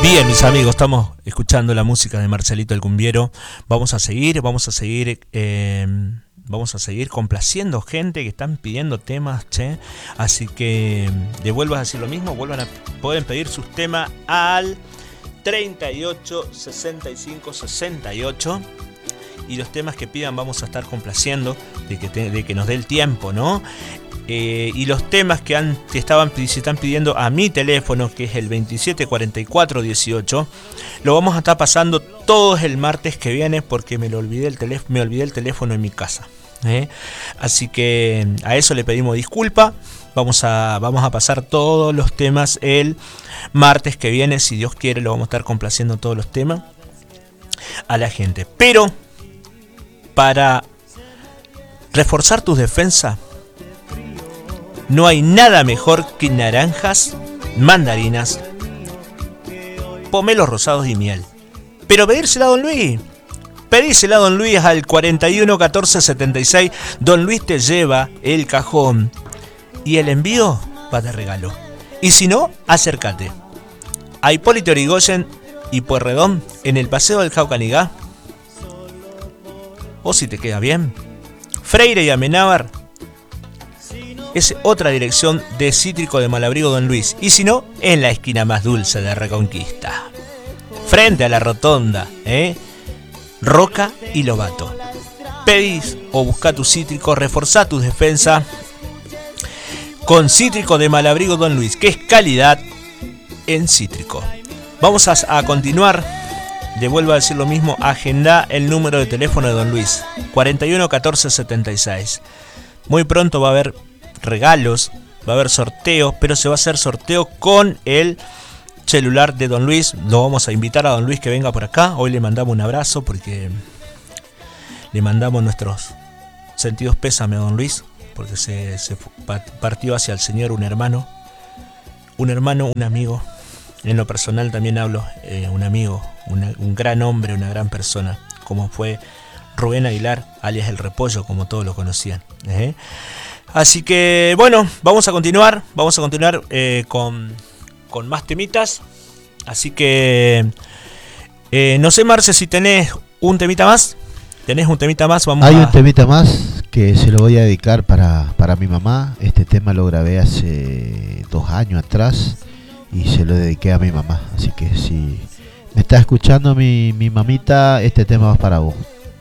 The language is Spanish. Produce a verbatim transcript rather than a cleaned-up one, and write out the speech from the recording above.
Bien, mis amigos, estamos escuchando la música de Marcelito el Cumbiero. Vamos a seguir, vamos a seguir, eh, vamos a seguir complaciendo gente que están pidiendo temas, che. Así que le vuelvo a decir lo mismo, vuelvan a, pueden pedir sus temas al treinta y ocho, sesenta y cinco, sesenta y ocho. Y los temas que pidan vamos a estar complaciendo, de que, te, de que nos dé el tiempo, ¿no? Eh, y los temas que, han, que estaban, se están pidiendo a mi teléfono, que es el veintisiete cuarenta y cuatro dieciocho, lo vamos a estar pasando todos el martes que viene, porque me, lo olvidé, el teléfono, me olvidé el teléfono en mi casa, ¿eh? Así que a eso le pedimos disculpa. Vamos a, vamos a pasar todos los temas el martes que viene, si Dios quiere, lo vamos a estar complaciendo todos los temas a la gente. Pero para reforzar tus defensas, no hay nada mejor que naranjas, mandarinas, pomelos rosados y miel. Pero pedírsela a Don Luis. Pedírsela a Don Luis al cuarenta y uno catorce setenta y seis. Don Luis te lleva el cajón y el envío va de regalo. Y si no, acércate a Hipólito Yrigoyen y Pueyrredón en el Paseo del Jaucanigá. O si te queda bien, Freire y Amenábar es otra dirección de Cítrico de Malabrigo Don Luis. Y si no, en la esquina más dulce de Reconquista, frente a la rotonda, ¿eh? Roca y Lobato. Pedís o buscá tu cítrico, reforzá tus defensas con Cítrico de Malabrigo Don Luis, que es calidad en cítrico. Vamos a, a continuar. Le vuelvo a decir lo mismo. Agenda el número de teléfono de Don Luis, cuarenta y uno catorce setenta y seis. Muy pronto va a haber regalos, va a haber sorteos, pero se va a hacer sorteo con el celular de Don Luis. Lo vamos a invitar a Don Luis que venga por acá. Hoy le mandamos un abrazo porque le mandamos nuestros sentidos pésame a Don Luis, porque se, se partió hacia el Señor un hermano, un hermano, un amigo. En lo personal también hablo, eh, un amigo, una, un gran hombre, una gran persona, como fue Rubén Aguilar, alias El Repollo, como todos lo conocían. ¿eh? Así que, bueno, vamos a continuar, vamos a continuar eh, con, con más temitas. Así que, eh, no sé, Marce, si tenés un temita más. ¿Tenés un temita más? Vamos Hay a... un temita más que se lo voy a dedicar para, para mi mamá. Este tema lo grabé hace dos años atrás y se lo dediqué a mi mamá. Así que si me está escuchando mi, mi mamita, este tema va para vos.